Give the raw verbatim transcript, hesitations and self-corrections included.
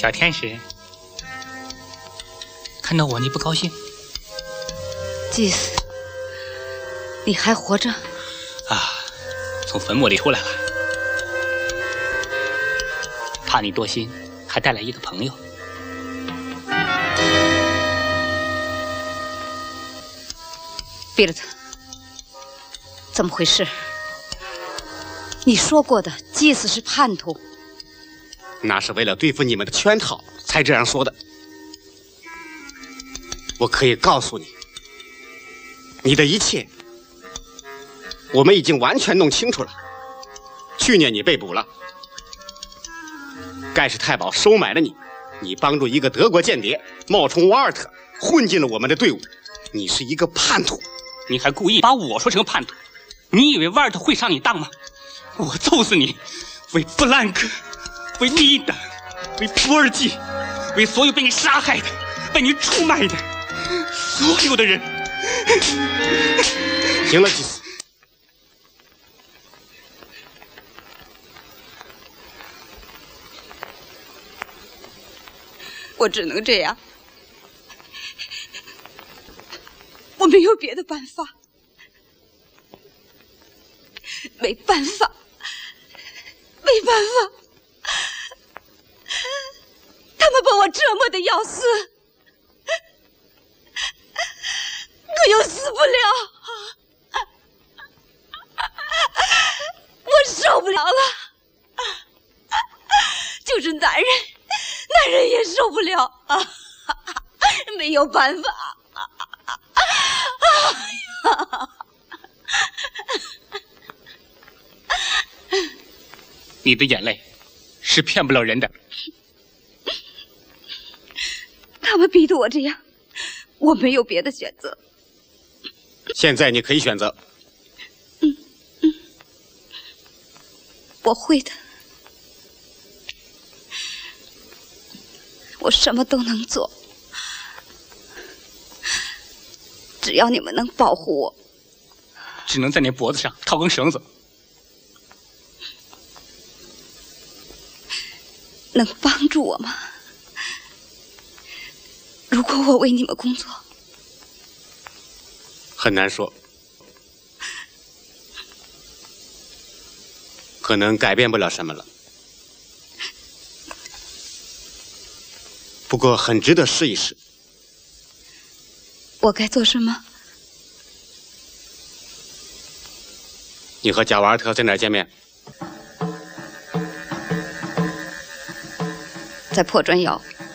小天使，看到我你不高兴？ 祭司，你还活着？ 啊，从坟墓里出来了。怕你多心，还带来一个朋友。 比尔特，怎么回事？你说过的祭司是叛徒， 那是为了对付你们的圈套才这样说的。我可以告诉你，你的一切我们已经完全弄清楚了。去年你被捕了，盖世太保收买了你，你帮助一个德国间谍冒充瓦尔特混进了我们的队伍，你是一个叛徒。 你还故意把我说成叛徒，你以为瓦尔特会上你当吗？我揍死你！为布兰克，为丽达，为普尔基，为所有被你杀害的、被你出卖的所有的人。 行了，祭司， 我只能这样，我没有别的办法，没办法，没办法，他们把我折磨的要死，可又死不了，我受不了了，就是男人，男人也受不了啊，没有办法。 你的眼泪是骗不了人的。 他们逼得我这样，我没有别的选择。 现在你可以选择。 嗯嗯，我会的，我什么都能做，只要你们能保护我。 只能在你脖子上套根绳子。 能帮助我吗？如果我为你们工作， 很难说，可能改变不了什么了，不过很值得试一试。 我该做什么？ 你和贾瓦尔特在哪儿见面？ 在破砖窑。